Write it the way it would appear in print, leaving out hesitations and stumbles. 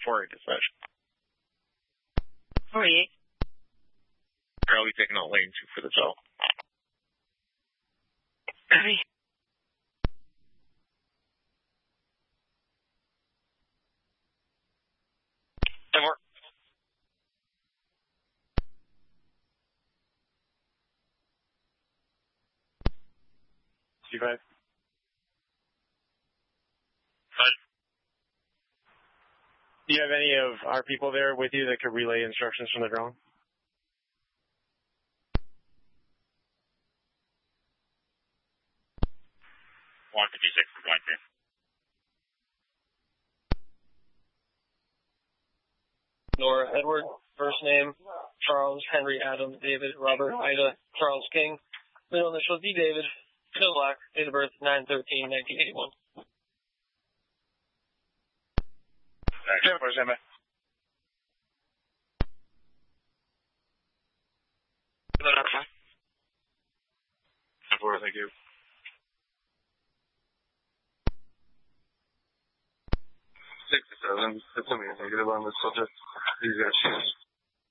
4 dispatch. 48. I'll be taking out lane 2 for the cell. Copy. More. C5. Do you have any of our people there with you that could relay instructions from the drone? Nora Edward, first name, Charles Henry Adam David Robert Ida Charles King, middle initial D David, Phil Black, date of birth 9/13/1981. Where's Emma? Thank you. 6 to 7. It's a negative on the subject. These guys.